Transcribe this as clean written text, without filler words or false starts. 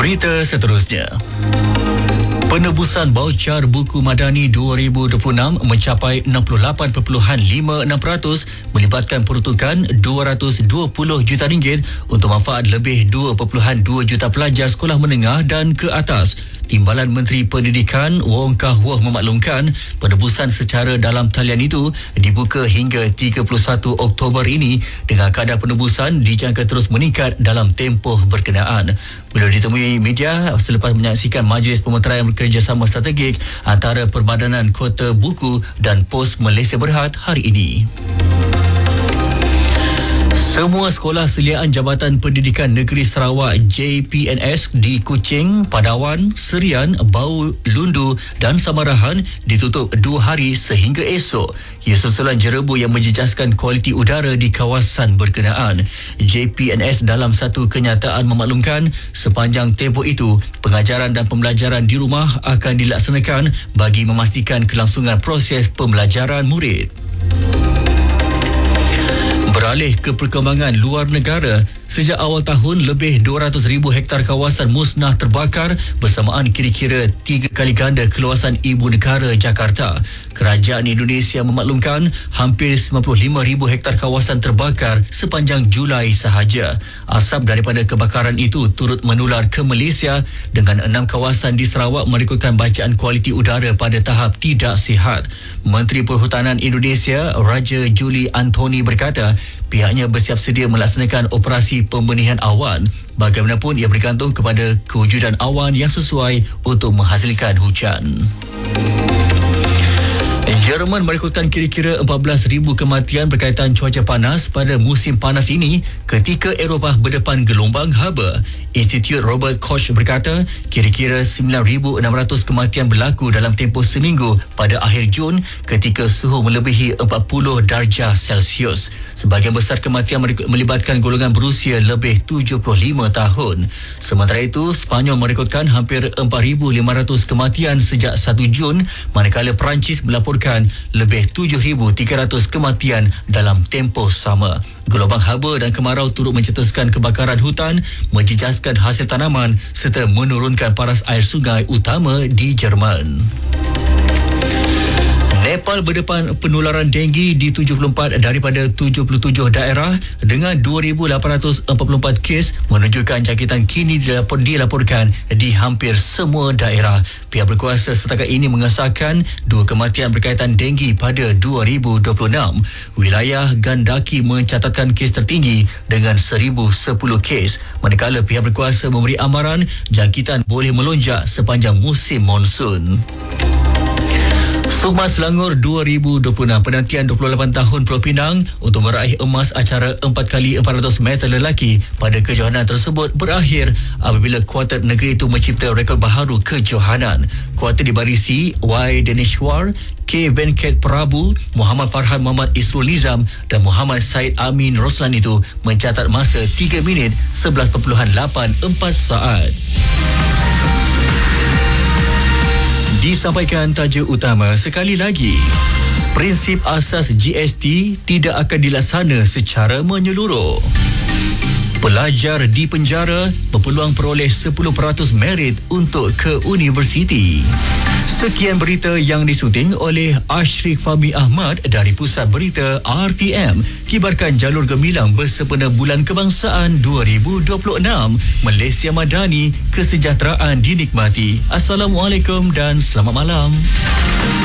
Berita seterusnya. Penebusan baucar buku Madani 2026 mencapai 68.56%, melibatkan peruntukan 220 juta ringgit untuk manfaat lebih 2.2 juta pelajar sekolah menengah dan ke atas. Timbalan Menteri Pendidikan Wong Kah Woh memaklumkan penebusan secara dalam talian itu dibuka hingga 31 Oktober ini dengan kadar penebusan dijangka terus meningkat dalam tempoh berkenaan. Beliau ditemui media selepas menyaksikan majlis pemeteraian kerjasama strategik antara Perbadanan Kota Buku dan Pos Malaysia Berhad hari ini. Semua sekolah seliaan Jabatan Pendidikan Negeri Sarawak JPNS di Kuching, Padawan, Serian, Bau, Lundu dan Samarahan ditutup 2 hari sehingga esok. Ia susulan jerebu yang menjejaskan kualiti udara di kawasan berkenaan. JPNS dalam satu kenyataan memaklumkan sepanjang tempoh itu, pengajaran dan pembelajaran di rumah akan dilaksanakan bagi memastikan kelangsungan proses pembelajaran murid. Beralih ke perkembangan luar negara, sejak awal tahun lebih 200,000 hektar kawasan musnah terbakar bersamaan kira-kira 3 kali ganda keluasan ibu negara Jakarta. Kerajaan Indonesia memaklumkan hampir 95,000 hektar kawasan terbakar sepanjang Julai sahaja. Asap daripada kebakaran itu turut menular ke Malaysia dengan 6 kawasan di Sarawak merekodkan bacaan kualiti udara pada tahap tidak sihat. Menteri Perhutanan Indonesia Raja Juli Antoni berkata pihaknya bersiap sedia melaksanakan operasi pembenihan awan. Bagaimanapun ia bergantung kepada kewujudan awan yang sesuai untuk menghasilkan hujan. Jerman merekodkan kira-kira 14,000 kematian berkaitan cuaca panas pada musim panas ini ketika Eropah berdepan gelombang haba. Institut Robert Koch berkata kira-kira 9,600 kematian berlaku dalam tempoh seminggu pada akhir Jun ketika suhu melebihi 40 darjah Celsius. Sebahagian besar kematian melibatkan golongan berusia lebih 75 tahun. Sementara itu, Sepanyol merekodkan hampir 4,500 kematian sejak 1 Jun, manakala Perancis melaporkan lebih 7,300 kematian dalam tempoh sama. Gelombang haba dan kemarau turut mencetuskan kebakaran hutan, menjejaskan hasil tanaman serta menurunkan paras air sungai utama di Jerman. Nepal berdepan penularan denggi di 74 daripada 77 daerah dengan 2,844 kes, menunjukkan jangkitan kini dilaporkan di hampir semua daerah. Pihak berkuasa setakat ini mengesahkan 2 kematian berkaitan denggi pada 2026. Wilayah Gandaki mencatatkan kes tertinggi dengan 1,010 kes, manakala pihak berkuasa memberi amaran jangkitan boleh melonjak sepanjang musim monsun. Sukma Selangor 2026, penantian 28 tahun Pulau Pinang untuk meraih emas acara 4x400 meter lelaki pada kejohanan tersebut berakhir apabila kuartet negeri itu mencipta rekod baharu kejohanan. Kuartet dibarisi Y. Denishwar, K. Venkat Prabu, Muhammad Farhan Muhammad Isrul Nizam dan Muhammad Said Amin Roslan itu mencatat masa 3 minit 11.84 saat. Disampaikan tajuk utama sekali lagi. Prinsip asas GST tidak akan dilaksana secara menyeluruh. Pelajar di penjara berpeluang peroleh 10% merit untuk ke universiti. Sekian berita yang disunting oleh Ashrik Fahmi Ahmad dari Pusat Berita RTM. Kibarkan jalur gemilang bersempena Bulan Kebangsaan 2026. Malaysia Madani, kesejahteraan dinikmati. Assalamualaikum dan selamat malam.